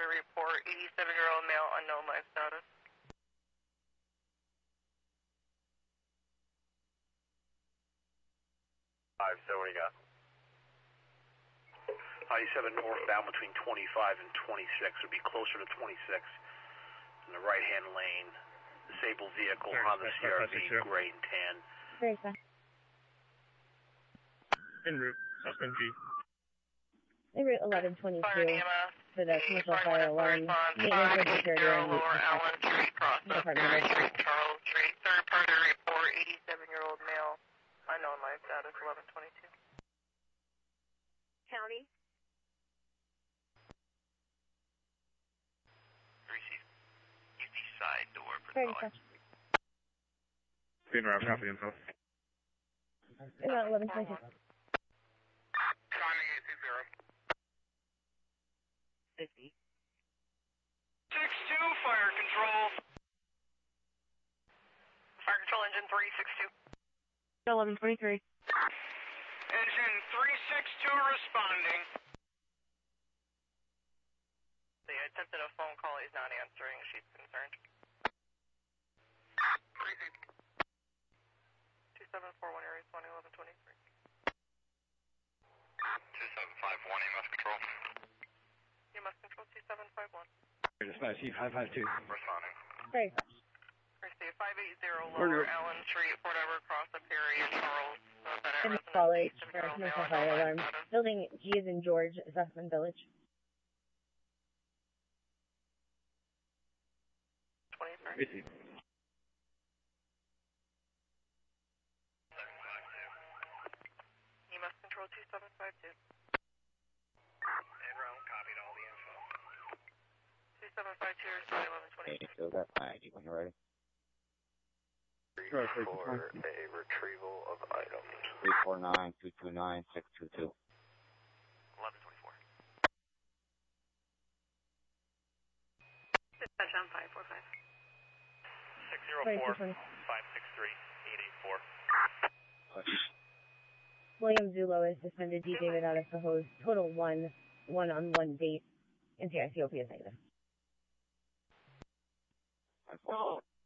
report, 87-year-old male, unknown life status. So what do you got? 97 northbound between 25 and 26. Would be closer to 26 in the right-hand lane. Disabled vehicle, Honda CRV, gray and tan. Very fast. En route, SNG. En route 1122 for the commercial fire alarm. Maintenance of security on Lower Allen Street, cross up Perry Street, Charles Street. Third party report, 87-year-old male, unknown life status, 1122. County. Receive. Use the side door for the Very caller. fast. Being route, copy info. En route 1122. Timing 820. 50. 6-2, fire control. Fire control engine 362. 1123. Engine 362 responding. They attempted a phone call, he's not answering, she's concerned. 2741 area 201123. 2751 EMS control. EMS control 2751. Dispatch, E552. Responding. Very fast. Receive 580 Lower Allen Street, Port Everett, cross up Perry and Charles. And college for a commercial fire alarm. Building G is in George, Assessment Village. 23. Receive. EMS control 2752. Enron copied all the info. 2752 area 201123. Hey, so that fine. When you're ready. For a retrieval of items. 349-229-622. 1124. Dispatch on 545. 604 563 884. William Zulo is suspended. D. David out of the hose. Total one-on-one date. NCICOP is negative.